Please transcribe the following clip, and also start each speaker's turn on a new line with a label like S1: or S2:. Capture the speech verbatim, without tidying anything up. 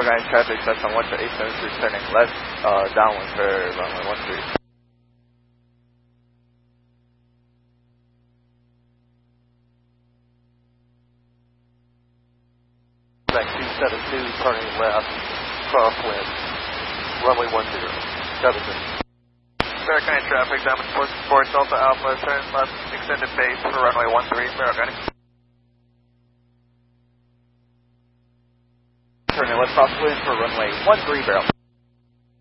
S1: American traffic, that's on one to eight seven three, turning left, uh, downwind for runway one three.
S2: Back two seven two, turning left, crosswind, runway one zero. seven zero.
S1: American traffic, Diamond four six four, Delta Alpha, turn left, extended base for runway one three, American. Turning left crosswind for runway one three, barrel.